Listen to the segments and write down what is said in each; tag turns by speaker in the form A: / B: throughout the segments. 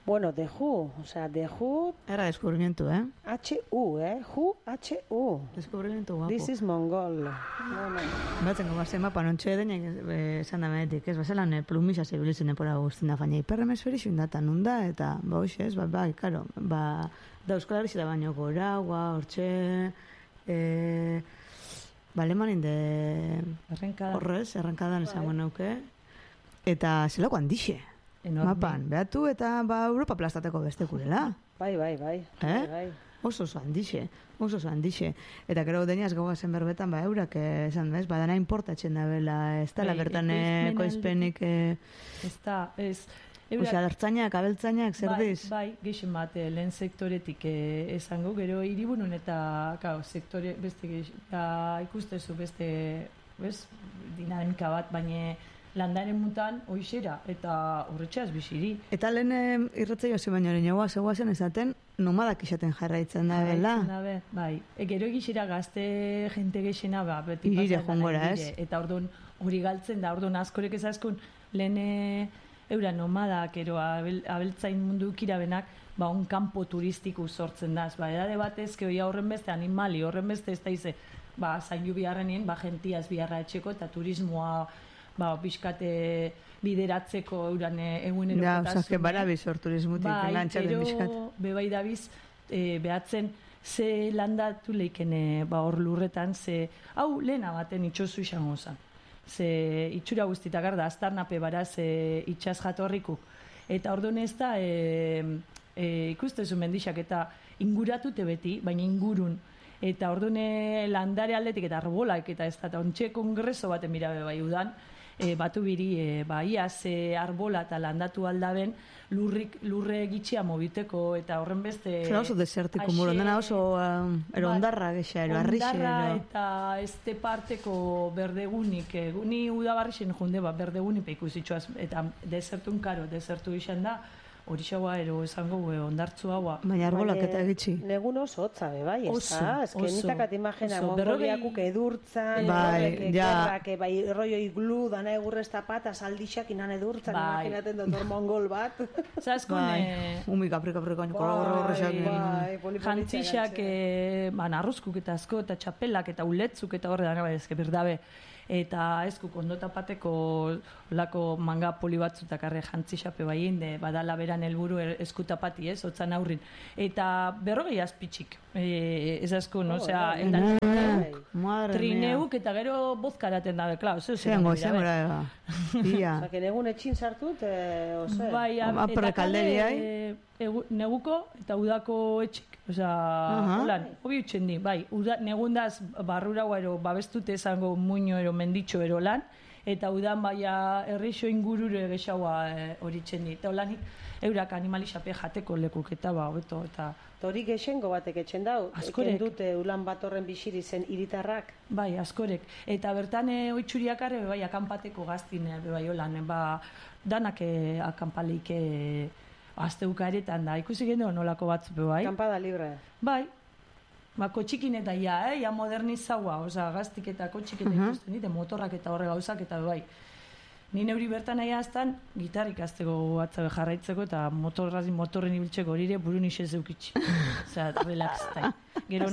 A: Bueno, de Who, o sea, de Who...
B: Era descubrimiento,
A: H-U, Who, H-U.
B: Descubrimiento guapo.
A: This is Mongol.
B: Batzen gomazen mapan ontxe denek esan da menetik, ez? Bazelan plumisa zebilitzen epora guztina, baina hiperhemisferi xundatan nunda, eta hoxe, ez? Bai, karo, da Euskal Herri zela baino gora, hortxe... Alemanin de... Horrez, errankadan esango nauke. Eta zelako handixe. Mapan, behatu eta Europa plastateko beste kurela.
A: Bai.
B: Oso handixe. Eta gero deniaz gogazen berbetan, eurak esan, ez? Badana importatzen da bela, ez dela bertan ekoizpenik...
C: Ez da, ez...
B: Osa, alertzainak, abeltzainak, zer diz?
C: Bai, geixen bat, lehen sektoretik esango, gero hiribunun eta sektore beste ikustezu beste dinamika bat, baina landaren mutan hoixera eta horretxeaz biziri.
B: Eta lehen irratzei hasi baino zegoazen esaten nomadak izaten jarraitzen da bela?
C: Bai, gero egizera gazte jente geixena beti
B: irire jongora, ez?
C: Eta orduan hori galtzen da, orduan askorek ezaskun lehen eura nomadak, ero abeltzain mundu ikirabenak, un kanpo turistiku sortzen da. Edade batez, keoia horren beste animali, horren beste ez da ize, zainu biharrenien, jentiaz biharra etxeko eta turismoa bizkate bideratzeko euran egunero
B: potasun. Ja, barabiz hor turismutik lantxaren bizkat.
C: Bebai dabiz, behatzen, ze landatu leiken hor lurretan, hau lehena baten itxosu izango zen. Ze itxura guztita garda, aztarnape baraz itxaz jatorriku. Eta orduan ez da, ikustezu mendixak eta inguratute beti, baina ingurun. Eta orduan landare aldetik eta arbolak eta ez da, ontxe kongreso baten birabe bai udan, batu biri, iaz arbola eta landatu aldaben lurre gitxia mobiteko eta horren beste...
B: Zena oso desertiko muro, dena oso ondarra gexa, arrixe.
C: Ondarra eta este parteko berdegunik, ni udabarrixen junde berdegunik ikusitxoaz, eta desertun karo, desertu izan da, hori xaua ero esango ondartzu haua.
B: Baina arbolak eta egitxi.
A: Negun oso hotza, bai, ez da? Ez que nitakat imagina, mongoliakuk edurtzan, gerrak, rollo iglu, dana egurrez tapat, azaldixak inan edurtzan, imaginaten dut mongol bat.
C: Zaskun...
B: Umi kapri-kapriko, gorra-gorrexak.
C: Jantzixak, narrozkuk eta asko, eta txapelak, eta uletzuk, eta horre dana, ezke berdabe. Eta ezkuk ondotapateko lako manga poli batzutak arre jantzixape baien, badala beran helburu eskutapati, ez, otzan aurrin. Eta berrogei azpitxik, ez asko, no? Osea, trineuk eta gero bozkaraten dabe, klar,
B: zean goizen gora eba.
A: Osa, que negun etxin sartut, ose?
C: Bai, eta kale neguko eta udako etxik. Osea, holan, hobi utxen di, bai, negundaz barrura ero babestute esango muño ero menditxo ero lan, eta udan baia herrixo ingurure gexaua hori txendi. Eta holanik, eurak animalixape jateko lekuk eta hobeto, eta...
A: Hori gexengo batek etxen dau?
C: Askorek.
A: Dute ulan bat horren bisiri zen iritarrak?
C: Bai, askorek. Eta bertan oitxuriakare, bai, akampateko gaztin, bai, holan, danak akampaleik azteuka eretan da, ikusi gendo nolako batzupe, bai?
A: Kampada libre.
C: Bai, kotxikin eta ja modernizaua, oza, gaztik eta kotxikin ikusten dite, motorrak eta horre gauzak eta bai. Ni neuri bertan nahi aztan, gitarrik azteko atzabe jarraitzeko eta motorren ibiltzeko horire burun isez eukitxi. Osea, relaxtai. Gero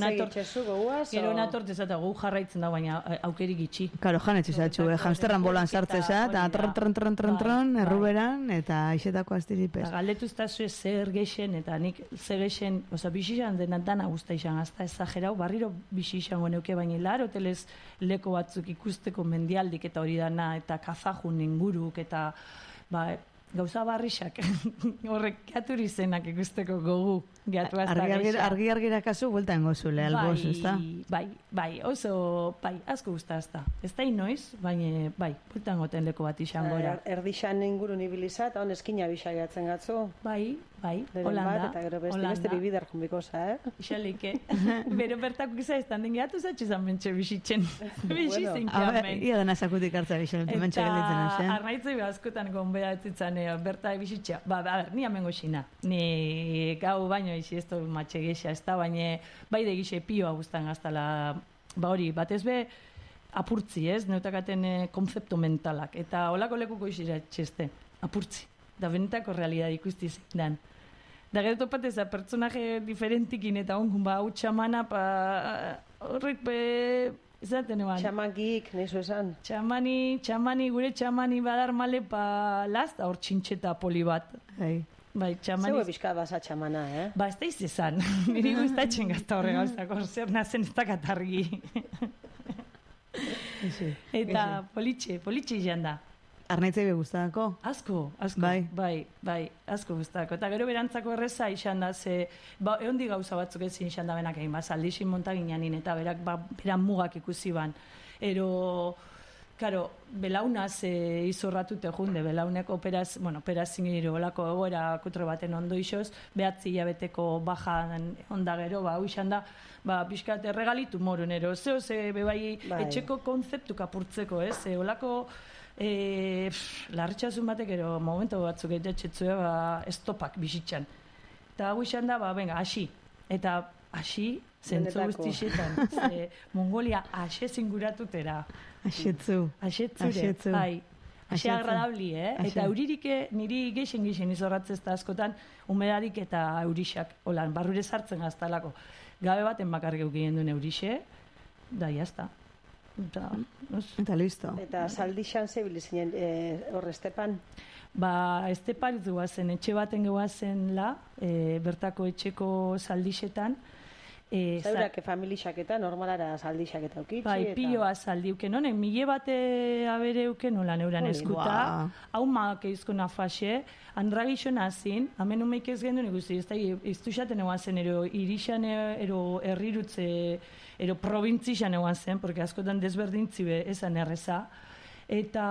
C: nator tezata gu jarraitzen da, baina aukeri gitxi.
B: Karo, janetxe zatxu, hamsterran bolan sartzeza, eta tron, erruberan, eta isetako astiripez.
C: Galdetu ez da zue zer geixen, eta nik zer geixen, oza, bisizan denan dana guzta izan, azta ezagerau, barriro bisizan goneuke, baina lar hotelez leko batzuk ikusteko mendialdik eta hori dana, eta kazajun inguruk, eta gauza barrixak, horrek geaturi zenak ikusteko gogu. Argi-argira
B: kasu, bueltan gozule, alboz, ez da?
C: Bai, oso, asko guzta ez da. Ez da inoiz, baina, bueltan goten leko bat izan gora.
A: Erdixan ingurun ibiliza, eta hon eskina bisaiatzen gatzu.
C: Bai, Holanda.
A: Eta gero beste bibidar jumbikoza,
C: Ixalike. Bero bertakuk izan ez tanden gehiatu zatxe zan mentxe bisitzen. Bisitzen
B: kiamen. Ia dena zakutik hartza bisitzen, mentxe gelitzen,
C: eta arraitzei askotan gonbea etzitzen berta bisitzea. Ni amengo xina. Ni gau baino isi ez du matxe gexa, ez da, baina bai de gixe pioa guztan gaztala, hori, batez be apurtzi, ez, neutakaten konzeptu mentalak, eta holako lekuko isira txeste, apurtzi, da benetako realidad ikusti zein dan. Da gero topateza pertsonaje diferentikin eta ongun, hau txamana, horrek izaten eban.
A: Txamangik, nizu esan.
C: Txamani, gure txamani badar male last, hor txintxeta poli bat. Bai, txamani...
A: Zeue bizka basa txamana,
C: Ba, ez da izan. Niri guztatzen gazta horre gauzako, zer nazen ez da katargi. Eta politxe izan da.
B: Arnaitzei be guztako?
C: Asko. Bai, asko guztako. Eta gero berantzako erreza izan da, ehondi gauza batzuk ezin izan da benak egin, zaldixin monta gineanin, eta beran mugak ikusi ban. Karo, belaunaz izorratute junde, belaunek operazin gero olako egoera kutre baten ondo isoz, behatzi hilabeteko bajan onda gero, hau izan da, pixkat erregalitu morun ero, bebai etxeko konzeptu kapurtzeko, olako larritxasun batek ero momentu batzuk etxetzue estopak bizitzan. Eta hau izan da, hasi. Eta hasi, zentzu guztixetan. Mongolia ase zinguratutera. Asetzure, bai. Ase agradabli, Eta euririk niri geixen izorratzez da askotan, humerarik eta eurixak. Olan, barrure sartzen gaztalako. Gabe baten bakarrik eukien duen eurixe, da, jazta.
B: Eta listo.
A: Eta zaldixan zebilizinen hor Estepan?
C: Estepan guazen, etxe baten guazen bertako etxeko zaldixetan.
A: Zaurak familixak eta normalara zaldixak eta ukitzi?
C: Bai, piloa zaldiuken honen, mile bate abereuken nola neuran eskuta. Hau maak eizkona fase, andragixon azin, hamen umeik ez gendu neguzi, ez duxaten eguazen, irixan, herrirutze, provintzixan eguazen, porque askotan desberdintzi be ezan erreza. Eta...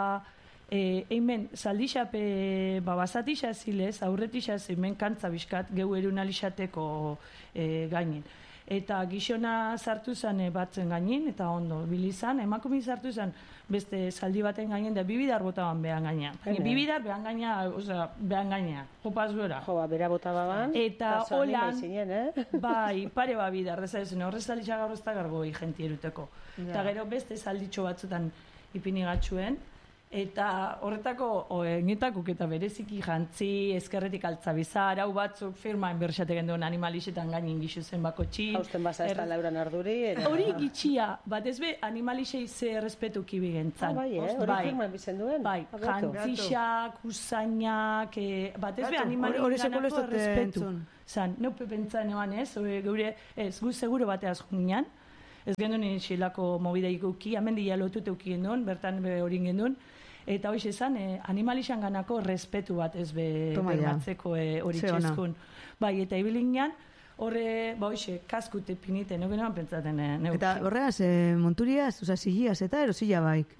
C: Hemen, zaldixape bazatixa zilez, aurretixa hemen kantza bizkat, geu erunalixateko gainin. Eta gixona sartu zen batzen gainin, eta ondo, bilizan, emakumin sartu zen beste zaldi baten gainin, da bibidar botaban behan gaina. Bibidar behan gaina, jopaz gora.
A: Bera botaban,
C: eta holan, bai, pare bidar, horrez zaldixak gaur ez da gargoi jenti eruteko. Eta gero beste zalditxo batzutan ipinigatxuen, eta horretako engetakuk eta bereziki jantzi, ezkerretik altzabizar, hau batzuk firma enberxate genduen animalixetan gainin gixu zen bako txin.
A: Hausten baza ez da lauran arduri.
C: Hori gitxia, bat ez be animalixei ze respetu kibi gentzan.
A: Hori firma enbizen duen?
C: Bai, jantzixak, usainak, bat ez be animalixei ganako respetu. Zan, neupe pentsaan eban ez, geure ez, gu seguro bateaz junginan, ez genduen xilako mobideik uki, hemen dira lotute uki genduen, bertan hori genduen, eta hoxe esan, animalixan ganako respetu bat ez bermatzeko hori txezkun. Bai, eta ibilingan, horre, hoxe, kaskute pinite, nuke neban pentsaten neuki.
B: Eta horreaz, monturiaz, zilliaz eta erosilla baik?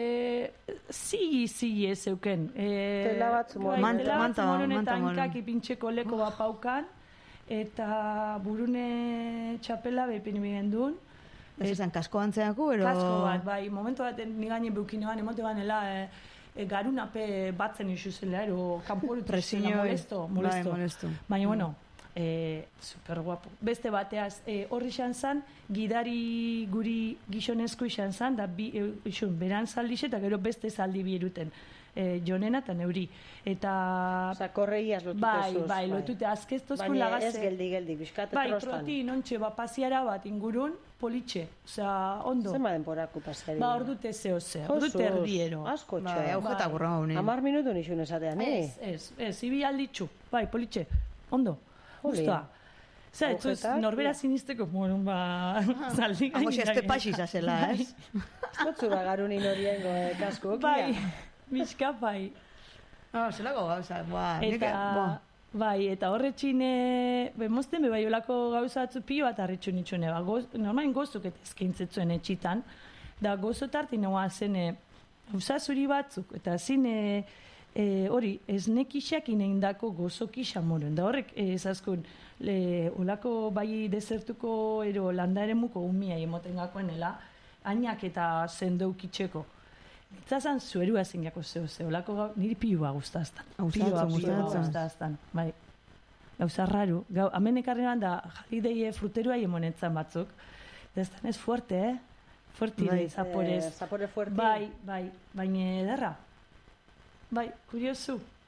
C: Zilli ez euken.
A: Tela batzu
C: moron eta hankak ipintxeko leko bat paukan, eta burune txapela behipin bigendun.
B: Ez esan, kasko antzeako, ero...
C: Kasko bat, bai, momentu bat nigane beukinean, emote banela, garunape batzen isuzela, ero kanporu tresina, molesto. Baina, bueno, super guapo. Beste bateaz, horri izan zan, gidari guri gizonezko izan zan, da beran zaldixe eta gero beste zaldi bieruten. Jonena eta neuri. Eta...
A: Osa, korreiaz lotute zuz.
C: Bai, lotute azkeztozkun lagaze.
A: Baina ez geldi, biskate
C: bai,
A: trostan.
C: Bai, troti, nontxe, pasiara bat ingurun, politxe. Osa, ondo.
A: Zema denporaku pasiari?
C: Ordute zehose, ordute erdiero.
A: Asko txo.
B: Bai, aujeta gurra honen.
A: 10 minutu nixun esatean,
C: Ez, ibi alditxu. Bai, politxe, ondo. Justoa. Zer, norbera sinisteko, bueno, zaldi gaina.
B: Hamo este pasisa zela, ez?
A: Zotzura garunin horiengo kasko.
C: Bai. Bizka, bai.
B: Zelako gauza,
C: bai, eta horretxin, mozten bai olako gauza atzu pio bat harritxu nitxune, normalen gozuk eta eskaintzetzuen etxitan, da gozotartin noa zen usazuri batzuk, eta zin hori, esnekixak ineindako gozokixak moren, da horrek ezazkun, olako bai desertuko ero landaremuko umia emoten gakoenela, ainak eta zendoukitxeko. Itzazan zuerua zingako zeo, olako niri pioa guztaztan. Pioa guztaztan, bai. Gauza raru. Hemen ekarrean da jalidei fruterua emonetzan batzuk. Destan ez fuerte, Fuerti, zaporez.
A: Zapore fuerti.
C: Bai, baina edarra. Bai, kuriosu.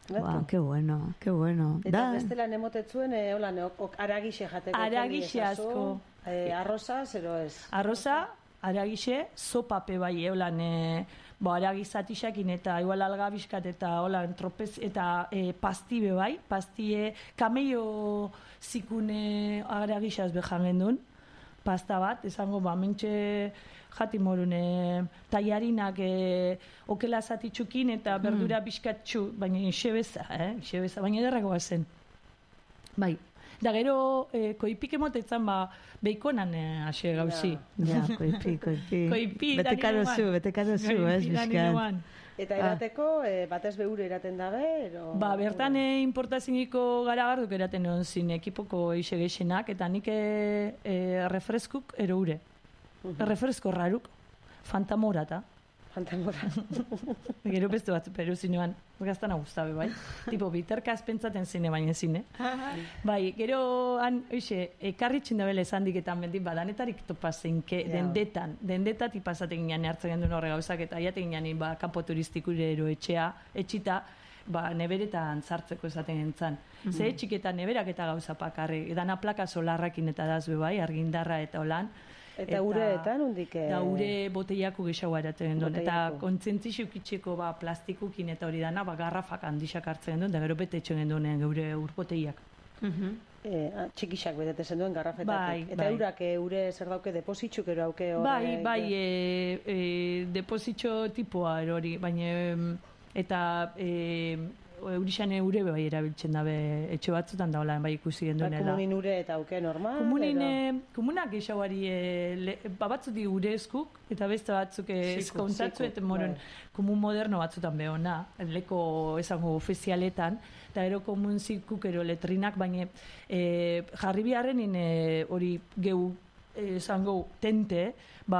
B: Ba, que bueno, que bueno.
A: Eta bestela nemotetzuen, aragixe jateko.
C: Aragixe asko.
A: Arroza, zero ez?
C: Arroza, aragixe, sopape bai, aragizatixakin eta igual algabiskat eta tropez, eta pastibe bai, pastie, kamello zikune aragixaz behan gendun, pasta bat, esango, mentxe jati morun, taiarinak okela zatitxukin eta berdura biskatxu, baina isebeza, baina edarrako zen. Bai. Da gero, koipik emotetzen, beikonan hase gauzi.
B: Ja, koipi. Betekarozu, ez, bizkat.
A: Eta erateko, batez behure eraten dabe?
C: Bertan importaziniko garagarduk eraten egon zin, ekipoko eixe gexenak, eta nik refreskuk ero ure. Refresko raruk, fantamorata. Gero beste bat peru zinean, gaztan agustabe, bai? Tipo, biterkaz pentsaten zine, baina zine. Bai, gero, ekarritxin dabele esan diketan bendit, danetarik topazen, dendetat ipazaten ginean hartzen gendun horre gauzak, eta aiaten ginean kapo turistikure etxita, neberetan zartzeko esaten gentzan. Ze etxik eta neberak eta gauza pakarri, edana plaka solarrakin eta dazbe, bai, argindarra eta holan.
A: Eta ureetan, hundik?
C: Da ure boteiako gehiago eratzen gendun. Eta kontzentzixuk itxeko plastikukin eta hori dana, garrafak handixak hartzen gendun, da gero bete etxen gendun geure ur boteiak.
A: Txikixak betete zenduen garrafetatik. Eta eurak ure zer dauke depositxuk ero auke?
C: Bai, depositxo tipoa erori, baina eta eurixan ure bai erabiltzen dabe etxe batzutan da bai ikusi genduenela.
A: Komunin ure eta auke normal?
C: Komunak gehiagoari batzuk di ure eskuk eta beste batzuk eskontzatzu eta moron komun moderno batzutan behona, leko esango ofizialetan, eta ero komun zikuk ero letrinak, baina jarri biharren hori gehu esango tente,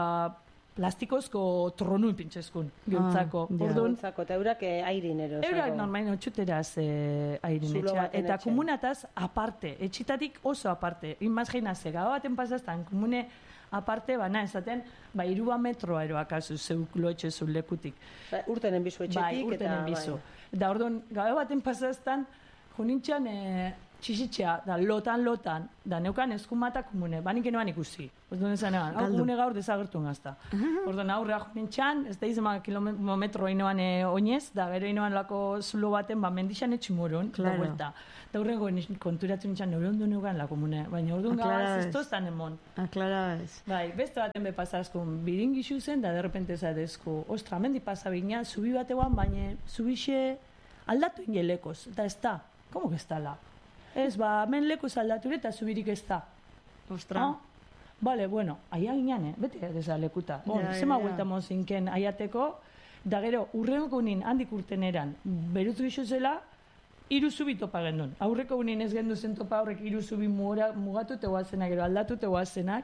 C: plastikozko tronun pintxezkun, geutzako.
A: Geutzako, eta eurak airin ero.
C: Eurak normain otxuteraz airin etxea. Eta komunataz aparte, etxitatik oso aparte. Inmaz geinaze, gau baten pasaztan, komune aparte, ezaten, 2 metroa eroak azu zeuk loetxezun lekutik.
A: Urtenen bizu etxetik.
C: Bai, urtenen bizu. Da orduan, gau baten pasaztan, junintxan txixitxea, da lotan, da neukan eskumata komune, banik enoan ikusi. Orduan ezan egan, komune gaur desagertu gazta. Orduan aurrea junintxan, ez da izema kilometro inoan oinez, da gero inoan lako zulo baten, mendixan etximurun, da vuelta. Da urrengo konturatzen nintzen, neuron du neukan la komune, baina orduan gabaz ez toztan emon.
B: Aklara ez.
C: Bai, beste baten be pasazkun, biringixu zen, da derrepente zadezko, ostra, mendi pasabina, zubi batean, baina zubixe aldatu ingelekoz, eta ez da, komo que ez da? Ez, men lekuz aldatu eta zubirik ez da.
B: Ostra.
C: Bale, bueno, aia ginean, beti ez da lekuta. Zema guelta mozinken aiateko, da gero, urrengo unin handik urten eran, berutu iso zela, 3 zubi topa gendun. Aurreko unin ez gendu zen topa horrek 3 zubi mugatu tegoazenak, gero aldatu tegoazenak,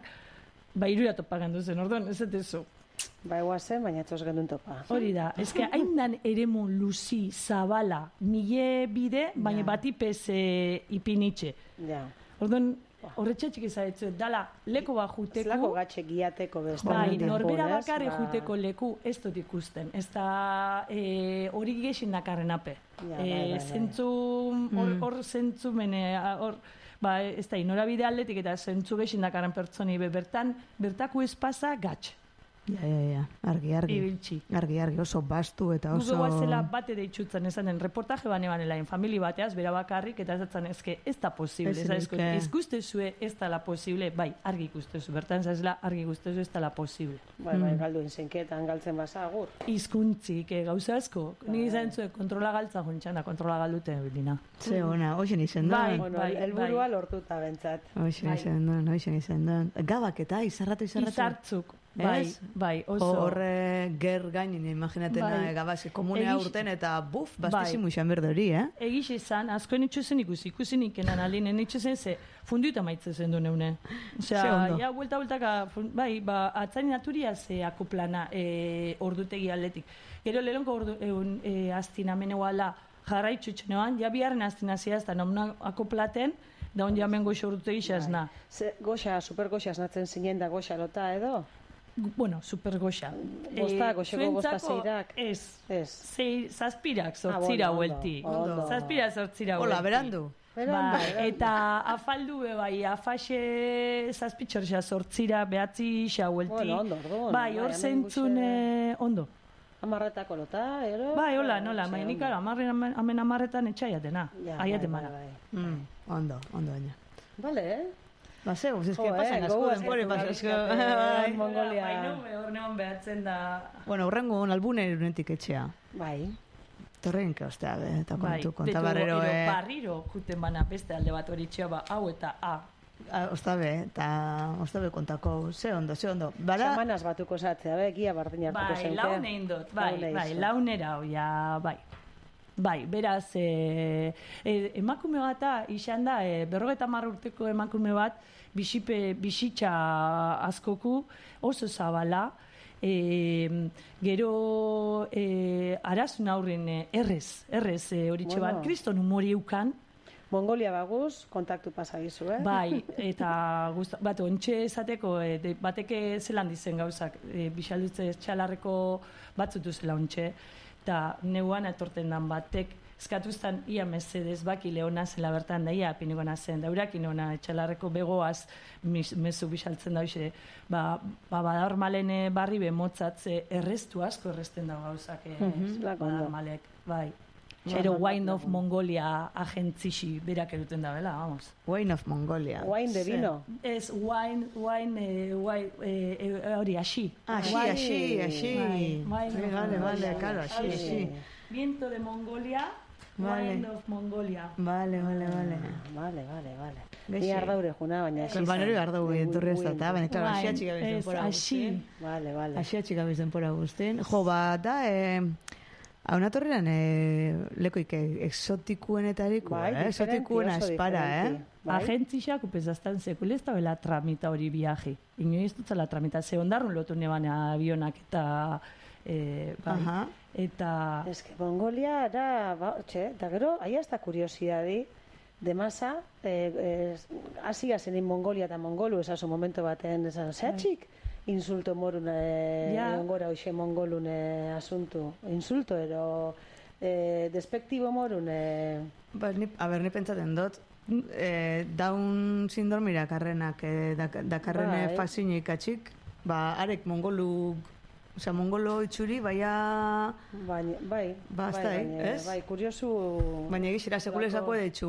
C: 3 topa gendu zen, orduan, ez etezu.
A: Eguazen, baina etxos gendun topa.
C: Hori da, ezke haindan eremu luzi, zabala, nile bide, baina batipez ipinitxe. Orduan, horretxatxik izaretzu, dala, leko bat juteko. Ez lako
A: gatxe giateko beste.
C: Bai, norbera bakarri juteko leku ez dut ikusten. Ez da hori gexin dakarren ape. Zentzu, hor zentzu mene, ez da, norabide aldetik eta zentzu gexin dakarren pertsoni, bertako espasa gatx.
B: Ja, argi.
C: Ibiltzi.
B: Argi, oso bastu eta oso...
C: Gugo guazela bate deitxutzen esanen, reportaje banelain, famili bateaz, bera bakarrik, eta esatzen ezke, ez da posible. Ez guztezue ez da la posible, bai, argi ikustezu, bertan zazela, argi ikustezu ez da la posible.
A: Bai, galduen zenketan galtzen basa, agur.
C: Izkuntzik, gauza asko. Ni izan zuen, kontrola galtza jontxan, da kontrola galduten bilina.
B: Ze, ona, hoxen izan duen.
A: Bai, elburua lortuta bentsat.
B: Hoxen izan duen. Gabak eta, izarratu.
C: Izartzuk. Bai, oso.
B: Horre ger gainin, imaginatena, gabaz, komunea urten eta bastizimu izan berde hori,
C: Egiz izan, askoen itxuzen ikusi nikenan alinen itxuzen ze fundiuta maitze zen du neune. Osea, ja, buelta-bueltaka, bai, atzari naturia ze akoplana ordutegi aldetik. Gero lehenko astina meneguala jarraitxutxenean, ja biharren astina ziaz, eta nomna akoplaten, da hon jamen goxo ordutegi xazna.
A: Goxa, super goxa esnatzen zinen da goxa lota edo?
C: bueno, super goxa.
A: Bosta, goxeko bosta zeirak?
C: Ez. Zazpirak sortzira huelti. Zazpirak sortzira huelti.
B: Hola, berandu.
C: Eta afaldu bai, afaxe zazpitxorxa sortzira behatzi xa huelti.
A: Bueno, ondo.
C: Bai, hor zentzun ondo.
A: Amarretako lota, ero?
C: Bai, hola, nola, mainik, amen amarretan etxaiatena. Aiaten mara.
B: Ondo, baina.
A: Bale,
B: Ba, zeu, zizke pasan asko, denpore pasan asko.
A: Mongolia.
C: Baina, hor neon behatzen da...
B: Bueno, horrengo albune erunetik etxea.
A: Bai.
B: Torrein ostea, eta konta barrero.
C: Ero barriro, juten bana beste alde bat hori txea, hau eta A.
B: Ostabe kontako, ze ondo.
A: Xamanaz batuko zatzea, gia bardin hartuko zenke.
C: Bai, laune indot, launera hoia, bai. Bai, beraz, emakume bata izan da, 50 urteko emakume bat, bizitza askoku, oso zabala, gero arazun aurren errez hori txeban, kriston humori eukan.
A: Mongolia baguz, kontaktu pasagizu,
C: Bai, eta bat, ontxe esateko, bateke zelan dizen gauzak, bixaldutze txalarreko batzutu zela ontxe, eta neuan etorten dan batek, eskatuztan ia mesedez baki lehona zela bertan da, ia apineko nazen, da urakin ona etxalarreko begoaz mezu bixaltzen da hoxe, badarmalen barri bemotzatze erreztu asko errezten da gauzak badarmalek, bai. Txero Wine of Mongolia agentzixi berak eruten da, bela, vamos.
B: Wine of Mongolia.
A: Wine de vino.
C: Ez, wine, hori, axi.
B: Axi. Vale, claro, axi.
C: Viento de Mongolia, Wine of Mongolia.
B: Vale.
A: Ni ardaure juna, baina axi.
B: Banero ardaure entorri ez da, baina, claro, axi atxika bezen pora guztien.
A: Vale.
B: Axi atxika bezen pora guztien. Jo, da, hau natorrean lekoik exotikuenetariko, exotikuena espara,
C: Agentzixak upezaztan sekulez da bela tramita hori viaje. Inoiz dutzala tramita, ze ondarrun lotu neban avionak eta... Eta...
A: Ez que Mongolia da, eta gero, ahi hasta kuriosidadi, de masa, hasi gazenin Mongolia eta Mongolu, esaso momento baten, esan, zehatxik? Insulto morun ongora hoxe mongolun asuntu. Insulto ero despektibo morun.
B: Ni pentsaten dut, Down sindromira karrenak dakarrene fazinik atxik, arek mongolu itxuri, baina...
A: Bai, kuriosu...
B: Baina egizira sekulezako edetxu,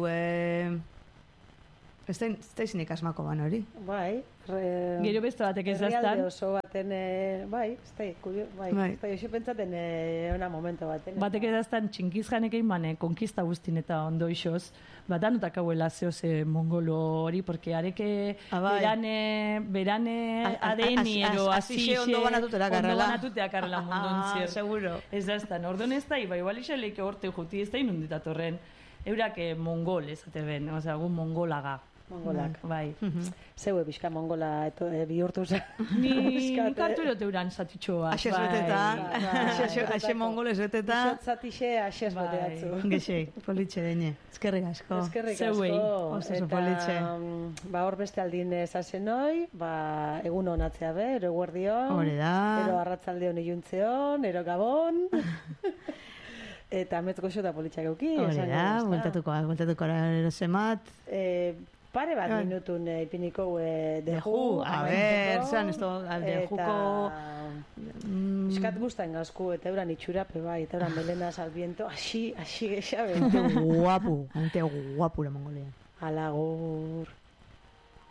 B: ez da izinik asmako ban hori.
A: Bai.
C: Gero beste batek ez daztan.
A: Herrialde oso baten, ez da, joxo pentsaten ona momento baten.
C: Batek ez daztan txinkizjanek egin konkista guztin eta ondo isoz, danutak hauela zehoze mongolo hori, porque areke berane ADN ero azixe ondo banatutea karrela mundun zier.
B: Seguro.
C: Ez daztan, ordon ez da, bai balisa leike horte juti ez da inunditatorren. Eurak mongol ezate ben, oza, gu mongolaga.
A: Mongolak.
C: Bai.
A: Zeue bizka mongola bihurtu zen.
C: Ni kartu erote uran zatitxoa.
B: Axe zuetetan. Axe mongol ezuetetan.
A: Zatixe axe zueteatzu.
B: Gexei, politxe dene. Ezkerrik asko.
A: Ezkerrik asko.
B: Oso politxe.
A: Hor beste aldin ezazen hoi, egun honatzea be, ero guardion.
B: Hore da.
A: Ero arratzaldeon iluntzeon, ero gabon. Eta metz goxo eta politxak euki.
B: Hore da, bueltatuko erosemat.
A: Pare bat minutun ipiniko deju.
B: A ver, zan esto, dejuko...
A: Eskat guztan gazku, eta euran itxurape bai, eta euran melenas al viento, aixi gexabe.
B: Ante guapu la Mongolia.
A: Alagur.